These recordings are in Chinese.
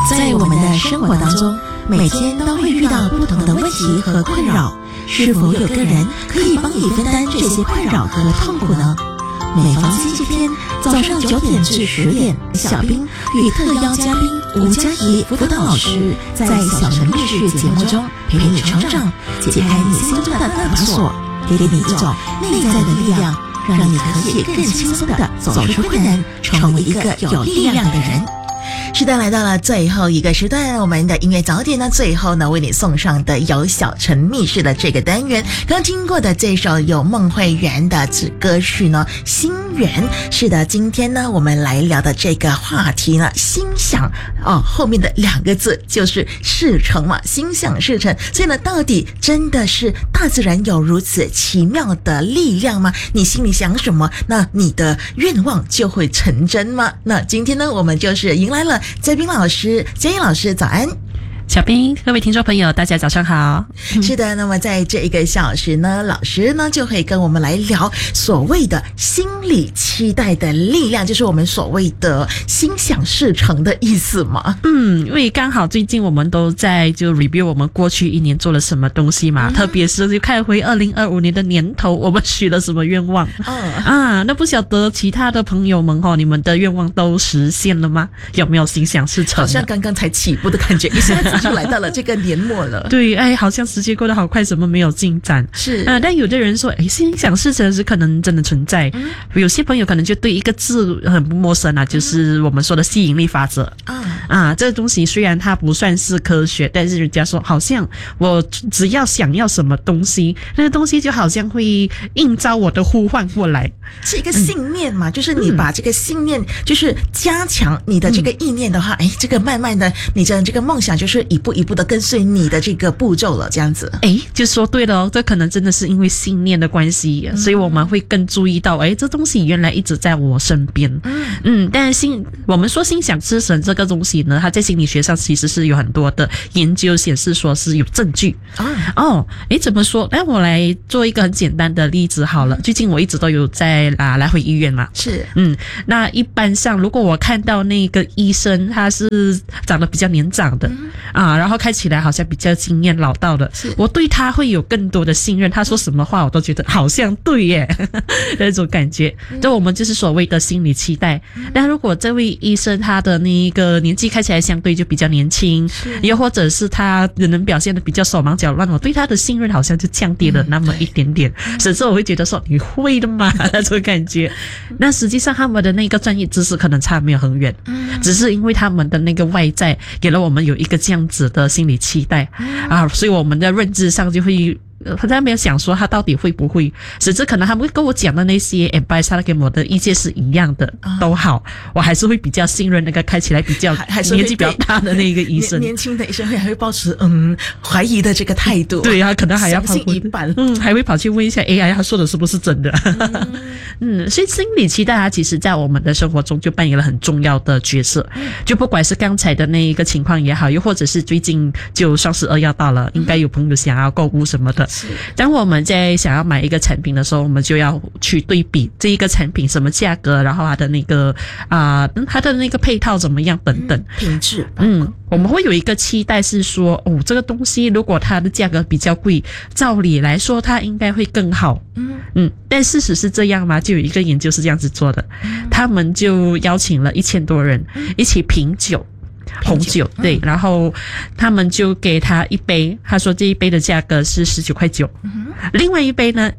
在我们的生活当中，每天都会遇到不同的问题和困扰，是否有个人可以帮你分担这些困扰和痛苦呢？每逢星期天早上9点至10点，小兵与特邀嘉宾吴佳怡辅导老师在小城密室节目中陪你成长，解开你心中的那把锁，给你一种内在的力量，让你可以更轻松地走出困难，成为一个有力量的人。是的，来到了最后一个时段，我们的音乐早点呢，最后呢为你送上的有小城密室的这个单元。刚听过的这首有孟慧圆的歌曲呢，心缘。是的，今天呢我们来聊的这个话题呢，心想后面的2个字就是事成嘛，心想事成。所以呢，到底真的是大自然有如此奇妙的力量吗？你心里想什么，那你的愿望就会成真吗？那今天呢，我们就是迎来了嘉宾老师，佳怡老师早安。 小兵，各位听众朋友，大家早上好。 是的，那么在这1个小时呢，老师呢就会跟我们来聊所谓的心理期待的力量，就是我们所谓的心想事成的意思嘛。 因为刚好最近我们都在就 review 我们过去1年做了什么东西嘛，特别是就看回2025年的年头，我们许了什么愿望。那不晓得其他的朋友们你们的愿望都实现了吗？有没有心想事成？ 好像刚刚才起步的感觉，一下子就来到了这个年末了。 对，好像时间过得好快，什么没有进展。 是但有的人说，心想事成是可能真的存在。有些朋友可能就对一个字很不陌生就是我们说的吸引力法则。这个东西虽然它不算是科学，但是人家说好像我只要想要什么东西，那个东西就好像会应召我的呼唤过来。 是一个信念嘛，就是你把这个信念就是加强你的这个意念的话，这个慢慢的你的这个梦想就是一步一步的跟随你的这个步骤了，这样子。 就说对了这可能真的是因为信念的关系，所以我们会更注意到这东西原来一直在我身边。但是我们说心想事成这个东西呢，它在心理学上其实是有很多的研究显示说是有证据。怎么说？我来做一个很简单的例子好了。最近我一直都有在来回医院嘛。 是。 那一般上如果我看到那个医生他是长得比较年长的然后看起来好像比较经验老道的，我对他会有更多的信任，他说什么话我都觉得好像对耶那种感觉。这我们就是所谓的心理期待。那如果这位医生他的那个年纪看起来相对就比较年轻，又或者是他人表现的比较手忙脚乱，我对他的信任好像就降低了那么一点点，甚至我会觉得说你会的嘛那种感觉。那实际上他们的那个专业知识可能差没有很远，只是因为他们的那个外在给了我们有一个这样子的心理期待所以我们的认知上就会他没有想说他到底会不会，甚至可能他们跟我讲的那些 advice 他给我的意见是一样的都好，我还是会比较信任那个看起来比较年纪比较大的那个医生。 年轻的医生还会抱持怀疑的这个态度。 对可能还要相信一半。 还会跑去问一下 AI 他说的是不是真的。所以心理期待它其实在我们的生活中就扮演了很重要的角色。就不管是刚才的那一个情况也好，又或者是最近就双12要到了，应该有朋友想要购物什么的。当我们在想要买一个产品的时候，我们就要去对比这一个产品什么价格，然后它的那个它的那个配套怎么样等等， 品质。 我们会有一个期待是说这个东西如果它的价格比较贵，照理来说它应该会更好。但事实是这样吗？就有一个研究是这样子做的，他们就邀请了1000多人一起品酒。红酒对，然后他们就给他一杯，他说这一杯的价格是19.9，另外一杯呢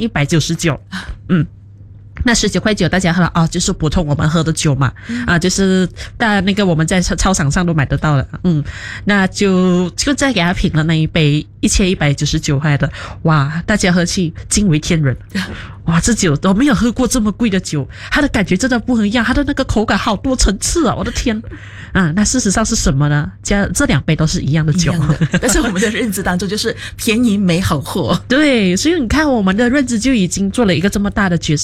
1199。那19.9块大家喝就是普通我们喝的酒嘛，就是那个我们在操场上都买得到的。那就再给他品了那一杯1199块的，哇，大家喝起惊为天人。哇，这酒我没有喝过这么贵的酒，它的感觉真的不一样，它的那个口感好多层次我的天。那事实上是什么呢？这2杯都是一样的酒， 但是我们的认知当中就是便宜没好货。 对，所以你看我们的认知就已经做了一个这么大的角色。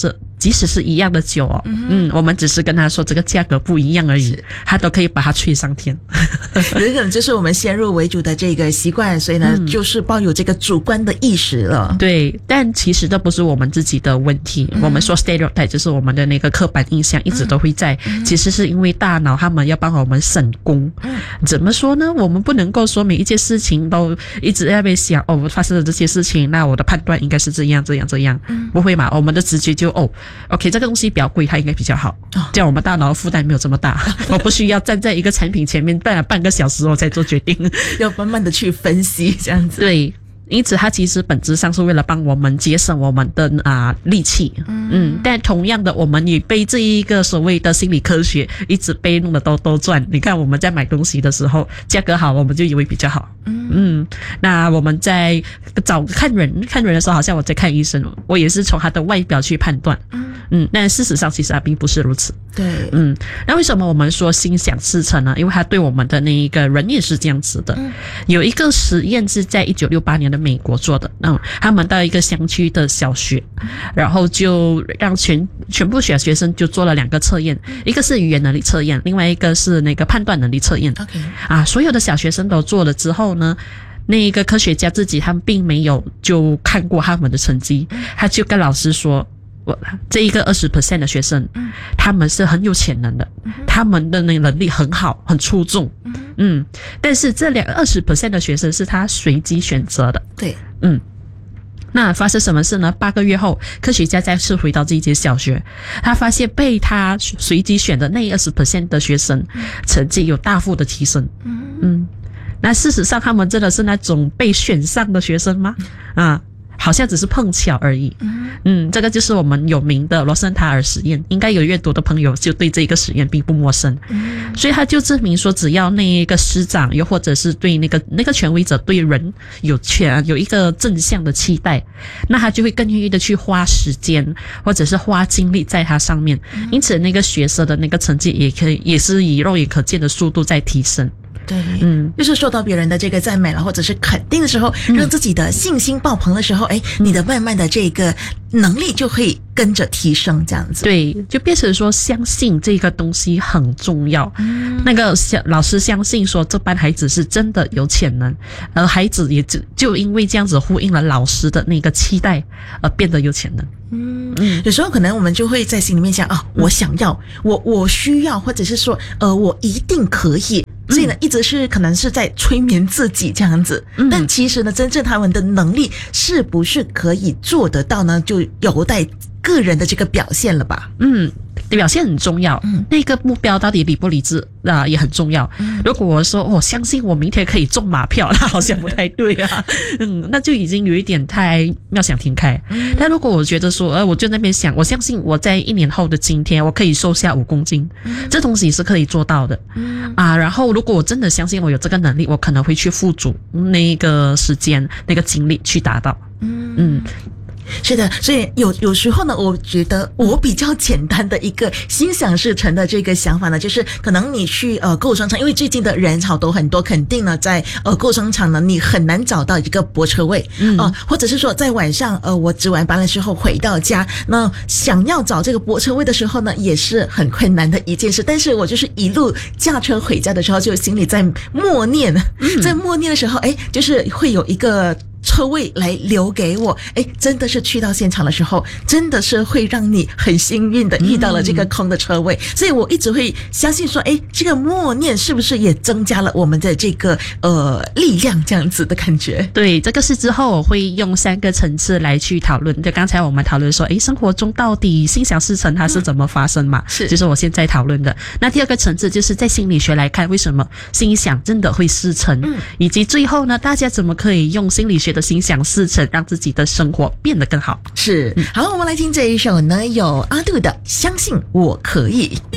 即使是一样的酒哦，我们只是跟他说这个价格不一样而已，他都可以把它吹上天。 有可能就是我们先入为主的这个习惯，所以呢，就是抱有这个主观的意识了。 对，但其实这不是我们自己的问题。我们说 stereotype 就是我们的那个刻板印象一直都会在，其实是因为大脑他们要帮我们省工。怎么说呢？我们不能够说每一件事情都一直在被想哦，发生了这些事情，那我的判断应该是这样这样这样，不会嘛？我们的直觉就OK， 这个东西比较贵，它应该比较好，这样我们大脑的负担没有这么大，我不需要站在一个产品前面半个小时后才做决定， 要慢慢的去分析这样子。 对。因此它其实本质上是为了帮我们节省我们的力气，但同样的我们也被这一个所谓的心理科学一直被弄得兜转。你看我们在买东西的时候价格好我们就以为比较好，那我们在看人的时候好像我在看医生，我也是从他的外表去判断，但事实上其实它并不是如此。 对， 那为什么我们说心想事成呢？因为它对我们的那一个人也是这样子的。有一个实验是在1968年的美国做的，他们到一个乡区的小学，然后就让全部小学生就做了2个测验，一个是语言能力测验，另外一个是那个判断能力测验。所有的小学生都做了之后呢，那一个科学家自己他们并没有就看过他们的成绩，他就跟老师说，这一个 20% 的学生，他们是很有潜能的，他们的那个能力很好，很出众，但是这20% 的学生是他随机选择的。 对， 那发生什么事呢？8个月后，科学家再次回到这一间小学，他发现被他随机选的那 20% 的学生成绩有大幅的提升。那事实上他们真的是那种被选上的学生吗？好像只是碰巧而已。这个就是我们有名的罗森塔尔实验，应该有阅读的朋友就对这个实验并不陌生。所以他就证明说，只要那一个师长又或者是对那个权威者对人有一个正向的期待，那他就会更愿意的去花时间或者是花精力在他上面，因此那个学生的那个成绩也是以肉眼可见的速度在提升。 对，就是受到别人的这个赞美了，或者是肯定的时候，让自己的信心爆棚的时候，你的慢慢的这个能力就会跟着提升，这样子。 对，就变成说相信这个东西很重要。那个老师相信说这班孩子是真的有潜能，而孩子也就因为这样子呼应了老师的那个期待而变得有潜能。 有时候可能我们就会在心里面想我想要，我需要，或者是说我一定可以。所以呢，一直是可能是在催眠自己这样子，但其实呢，真正他们的能力是不是可以做得到呢？就有待个人的这个表现了吧。表现很重要，那个目标到底理不理智也很重要。如果我说我相信我明天可以中马票，那好像不太对啊。那就已经有一点太妙想天开。但如果我觉得说我就那边想，我相信我在1年后的今天我可以瘦下5公斤，这东西是可以做到的。然后如果我真的相信我有这个能力，我可能会去付诸那个时间那个精力去达到。是的，所以有时候呢，我觉得我比较简单的一个心想事成的这个想法呢，就是可能你去购物商场，因为最近的人潮都很多，肯定呢在购物商场呢你很难找到一个泊车位，或者是说在晚上我值完班的时候回到家，那想要找这个泊车位的时候呢，也是很困难的一件事。但是我就是一路驾车回家的时候，就心里在默念，在默念的时候，就是会有一个车位来留给我，真的是去到现场的时候，真的是会让你很幸运的遇到了这个空的车位。所以我一直会相信说，这个默念是不是也增加了我们的这个力量，这样子的感觉。 对，这个是之后我会用3个层次来去讨论。就刚才我们讨论说，生活中到底心想事成它是怎么发生嘛？就是我现在讨论的。那第2个层次就是在心理学来看，为什么心想真的会事成，以及最后呢，大家怎么可以用心理学的心想事成，让自己的生活变得更好。 好，我们来听这一首呢，有阿杜的《相信我可以》。